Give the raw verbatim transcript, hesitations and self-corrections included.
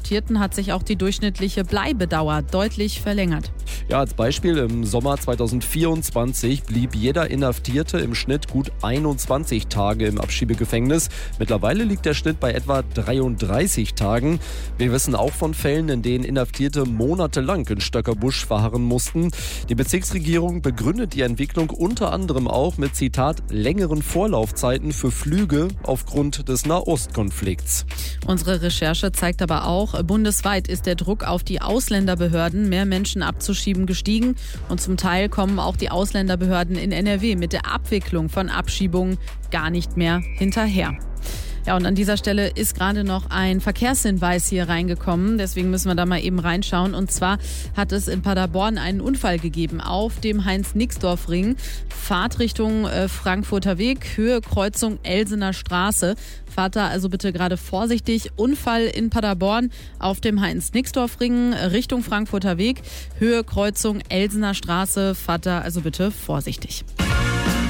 Inhaftierten hat sich auch die durchschnittliche Bleibedauer deutlich verlängert. Ja, als Beispiel, im Sommer zweitausendvierundzwanzig blieb jeder Inhaftierte im Schnitt gut einundzwanzig Tage im Abschiebegefängnis. Mittlerweile liegt der Schnitt bei etwa dreiunddreißig Tagen. Wir wissen auch von Fällen, in denen Inhaftierte monatelang in Stöckerbusch verharren mussten. Die Bezirksregierung begründet die Entwicklung unter anderem auch mit, Zitat, längeren Vorlaufzeiten für Flüge aufgrund des Nahostkonflikts. Unsere Recherche zeigt aber auch, bundesweit ist der Druck auf die Ausländerbehörden, mehr Menschen abzuschieben, gestiegen. Und zum Teil kommen auch die Ausländerbehörden in N R W mit der Abwicklung von Abschiebungen gar nicht mehr hinterher. Ja, und an dieser Stelle ist gerade noch ein Verkehrshinweis hier reingekommen. Deswegen müssen wir da mal eben reinschauen. Und zwar hat es in Paderborn einen Unfall gegeben auf dem Heinz-Nixdorf-Ring. Fahrt Richtung äh, Frankfurter Weg, Höhe Kreuzung Elsener Straße. Fahrt da also bitte gerade vorsichtig. Unfall in Paderborn auf dem Heinz-Nixdorf-Ring Richtung Frankfurter Weg, Höhe Kreuzung Elsener Straße. Fahrt da also bitte vorsichtig.